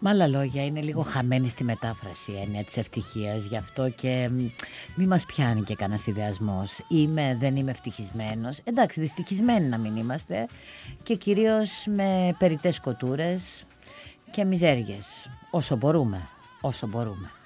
Με άλλα λόγια, είναι λίγο χαμένη στη μετάφραση η έννοια της ευτυχίας. Γι' αυτό και μη μας πιάνει και κανένας ιδεασμός. Δεν είμαι ευτυχισμένος. Εντάξει, δυστυχισμένοι να μην είμαστε. Και κυρίως με περιττές κοτούρες και μιζέριες. Όσο μπορούμε.